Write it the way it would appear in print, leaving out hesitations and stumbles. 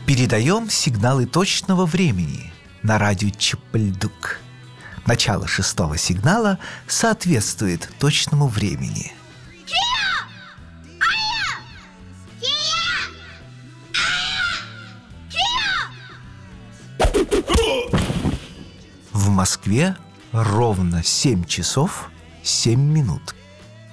Передаем сигналы точного времени на радио Чапальдук. Начало 6-го сигнала соответствует точному времени. В Москве ровно 7 часов 7 минут.